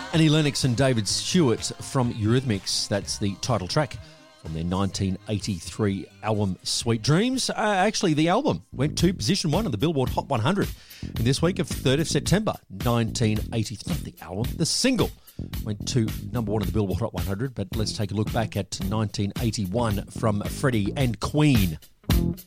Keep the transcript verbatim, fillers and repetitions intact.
Annie Lennox and David Stewart from Eurythmics. That's the title track from their nineteen eighty-three album Sweet Dreams. Uh, actually, the album went to position one on the Billboard Hot one hundred in this week of third of September nineteen eighty-three. Not the album, the single went to number one on the Billboard Hot one hundred. But let's take a look back at nineteen eighty-one from Freddie and Queen.